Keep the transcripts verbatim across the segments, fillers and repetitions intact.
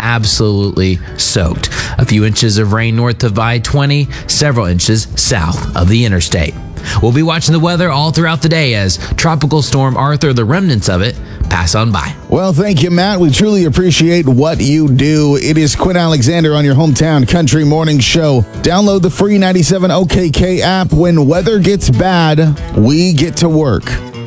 absolutely soaked. A few inches of rain north of I twenty, several inches south of the interstate. We'll be watching the weather all throughout the day as Tropical Storm Arthur, the remnants of it, pass on by. Well, thank you, Matt. We truly appreciate what you do. It is Quinn Alexander on your hometown country morning show. Download the free ninety-seven O K K app. When weather gets bad, we get to work.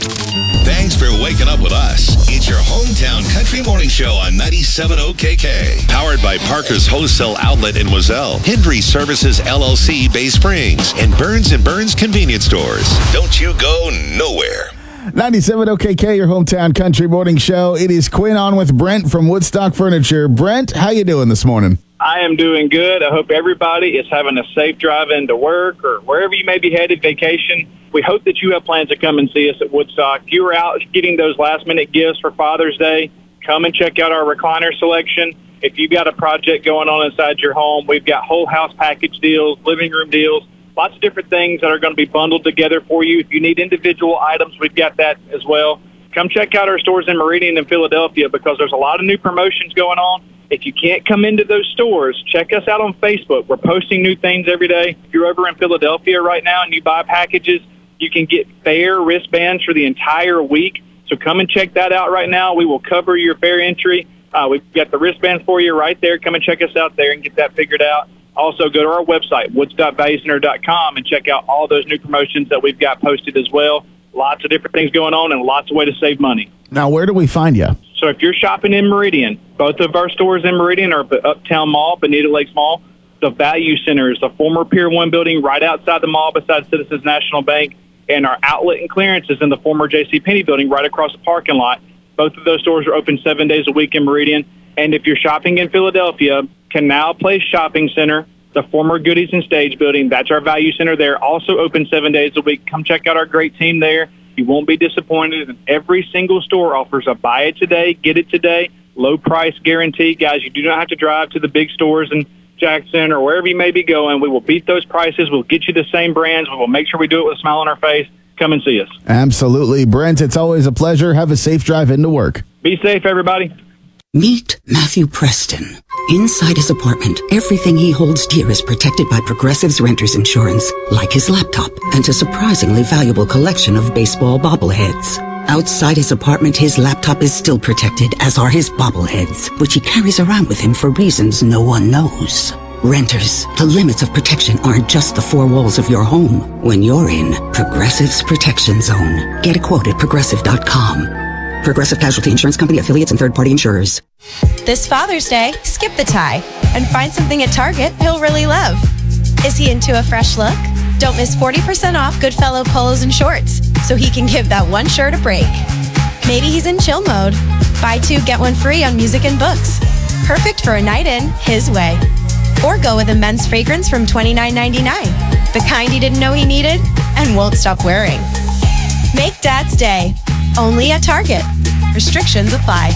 Thanks for waking up with us. It's your hometown country morning show on ninety-seven O K K. Powered by Parker's Wholesale Outlet in Wazelle, Hendry Services L L C Bay Springs, and Burns and Burns Convenience Stores. Don't you go nowhere. ninety-seven O K K, your hometown country morning show. It is Quinn on with Brent from Woodstock Furniture. Brent, how you doing this morning? I am doing good. I hope everybody is having a safe drive into work or wherever you may be headed, vacation. We hope that you have plans to come and see us at Woodstock. If you are out getting those last-minute gifts for Father's Day, come and check out our recliner selection. If you've got a project going on inside your home, we've got whole house package deals, living room deals, lots of different things that are going to be bundled together for you. If you need individual items, we've got that as well. Come check out our stores in Meridian and Philadelphia because there's a lot of new promotions going on. If you can't come into those stores, check us out on Facebook. We're posting new things every day. If you're over in Philadelphia right now and you buy packages, you can get fair wristbands for the entire week. So come and check that out right now. We will cover your fair entry. Uh, we've got the wristbands for you right there. Come and check us out there and get that figured out. Also, go to our website, woods dot value center dot com, and check out all those new promotions that we've got posted as well. Lots of different things going on and lots of ways to save money. Now, where do we find you? So if you're shopping in Meridian, both of our stores in Meridian are Uptown Mall, Bonita Lakes Mall. The Value Center is the former Pier one building right outside the mall beside Citizens National Bank. And our outlet and clearance is in the former JCPenney building right across the parking lot. Both of those stores are open seven days a week in Meridian. And if you're shopping in Philadelphia, Canal Place Shopping Center, the former Goodies and Stage building, that's our Value Center there, also open seven days a week. Come check out our great team there. You won't be disappointed. And every single store offers a buy it today, get it today, low price guarantee. Guys, you do not have to drive to the big stores in Jackson or wherever you may be going. We will beat those prices. We'll get you the same brands. We will make sure we do it with a smile on our face. Come and see us. Absolutely. Brent, it's always a pleasure. Have a safe drive into work. Be safe, everybody. Meet Matthew Preston. Inside his apartment, everything he holds dear is protected by Progressive's Renter's Insurance, like his laptop and a surprisingly valuable collection of baseball bobbleheads. Outside his apartment, his laptop is still protected, as are his bobbleheads, which he carries around with him for reasons no one knows. Renters, the limits of protection aren't just the four walls of your home. When you're in Progressive's Protection Zone, get a quote at progressive dot com. Progressive Casualty Insurance Company, affiliates, and third-party insurers. This Father's Day, skip the tie and find something at Target he'll really love. Is he into a fresh look? Don't miss forty percent off Goodfellow polos and shorts so he can give that one shirt a break. Maybe he's in chill mode. Buy two, get one free on music and books. Perfect for a night in his way. Or go with a men's fragrance from twenty-nine ninety-nine, the kind he didn't know he needed and won't stop wearing. Make Dad's Day. Only at Target. Restrictions apply.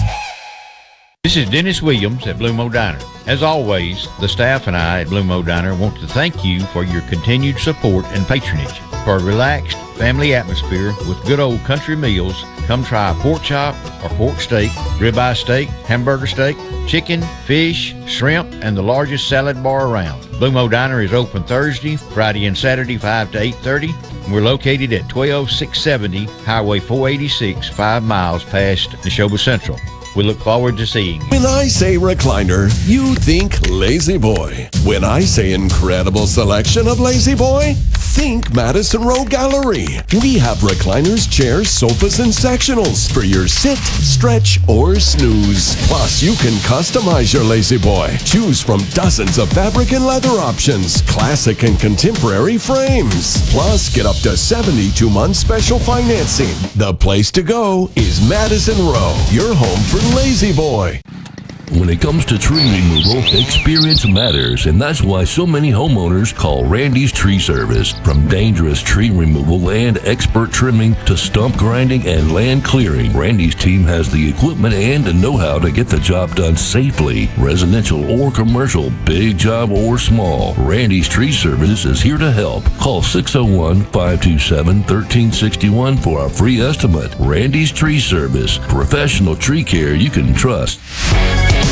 This is Dennis Williams at Blue Mo Diner. As always, the staff and I at Blue Mo Diner want to thank you for your continued support and patronage. For a relaxed family atmosphere with good old country meals, come try a pork chop or pork steak, ribeye steak, hamburger steak, chicken, fish, shrimp, and the largest salad bar around. Blue Mo Diner is open Thursday, Friday, and Saturday, five to eight thirty. We're located at twelve six seventy Highway four eighty-six, five miles past Neshoba Central. We look forward to seeing you. When I say recliner, you think Lazy Boy. When I say incredible selection of Lazy Boy, think Madison Row Gallery. We have recliners, chairs, sofas, and sectionals for your sit, stretch, or snooze. Plus, you can customize your Lazy Boy. Choose from dozens of fabric and leather options, classic and contemporary frames. Plus, get up to seventy-two months special financing. The place to go is Madison Row, your home for Lazy Boy. When it comes to tree removal, experience matters, and that's why so many homeowners call Randy's Tree Service. From dangerous tree removal and expert trimming to stump grinding and land clearing, Randy's team has the equipment and the know-how to get the job done safely, residential or commercial, big job or small. Randy's Tree Service is here to help. Call six oh one, five two seven, one three six one for a free estimate. Randy's Tree Service, professional tree care you can trust.